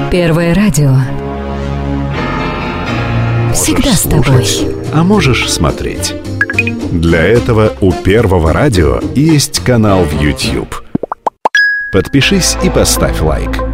Первое радио. Всегда с тобой. А можешь смотреть. Для этого у Первого радио есть канал в YouTube. Подпишись и поставь лайк.